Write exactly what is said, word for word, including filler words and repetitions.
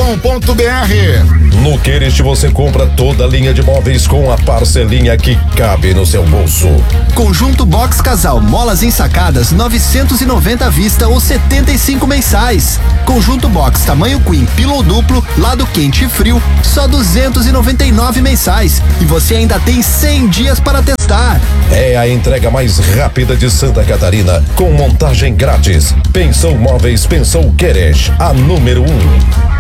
com ponto b r. No Querest você compra toda a linha de móveis com a parcelinha que cabe no seu bolso. Conjunto Box Casal, molas ensacadas, novecentos e noventa à vista ou setenta e cinco mensais. Conjunto Box tamanho Queen, pillow duplo, lado quente e frio, só duzentos e noventa e nove mensais. E você ainda tem cem dias para testar. É a entrega mais rápida de Santa Catarina, com montagem grátis. Pensou Móveis, pensou Querest, a número um.